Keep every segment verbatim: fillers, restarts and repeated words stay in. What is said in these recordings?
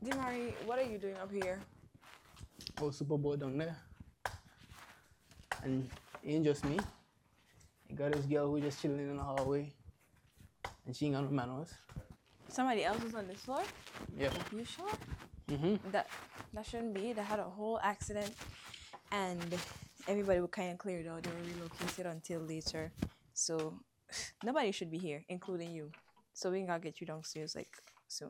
Demari, what are you doing up here? Oh, super bowl down there. And it ain't just me. You got this girl who just chilling in the hallway. And she ain't got no manners. Somebody else is on this floor? Yeah. You sure? Mm-hmm. That that shouldn't be. They had a whole accident and everybody were kind of cleared out. They were relocated until later. So nobody should be here, including you. So we gotta get you downstairs like soon.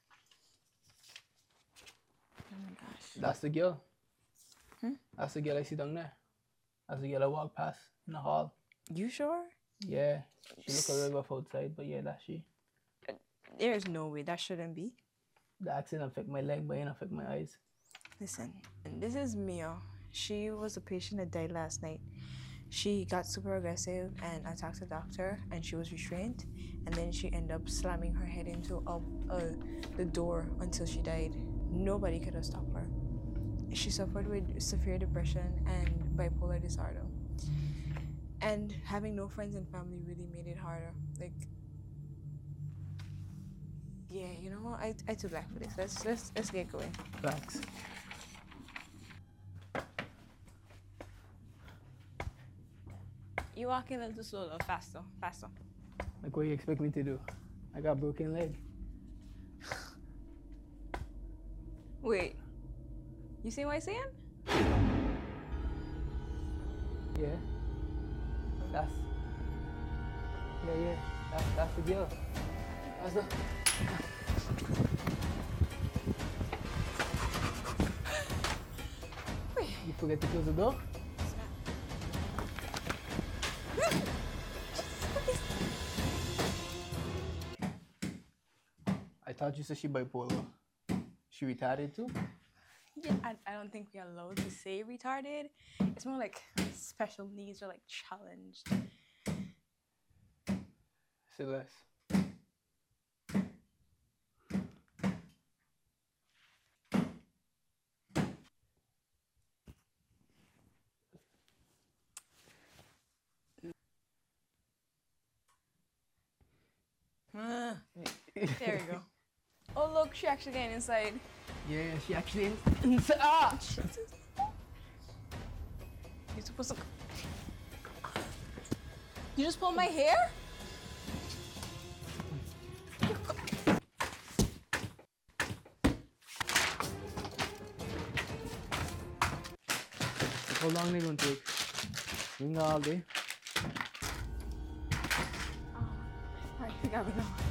Oh my gosh. That's the girl. Hmm? That's the girl I see down there. That's the girl I walk past in the hall. You sure? Yeah. She look a little rough outside, but yeah, that's she. There's no way that shouldn't be. The accident affect my leg, but it ain't affect my eyes. Listen, this is Mia. She was a patient that died last night. She got super aggressive and attacked the doctor, and she was restrained. And then she ended up slamming her head into uh, uh, the door until she died. Nobody could have stopped her. She suffered with severe depression and bipolar disorder. And having no friends and family really made it harder. Like, yeah, you know what? I I too black for this. Let's let's let's get going. Thanks. You walk in a little slower, faster, faster. Like what you expect me to do? I got a broken leg. Wait, you see what I'm saying? Yeah. That's. Yeah, yeah. That's that's the girl. That's the. You forget to close the door? I thought you said she bipolar. She retarded too? Yeah, I, I don't think we're allowed to say retarded. It's more like special needs or like challenged. Say less. Ah, there we go. Oh look, she actually getting inside. Yeah, she actually inside. Ah! You're supposed to. You just pulled my hair? How long they gonna take? Ring all day. Oh, alright, we gotta go.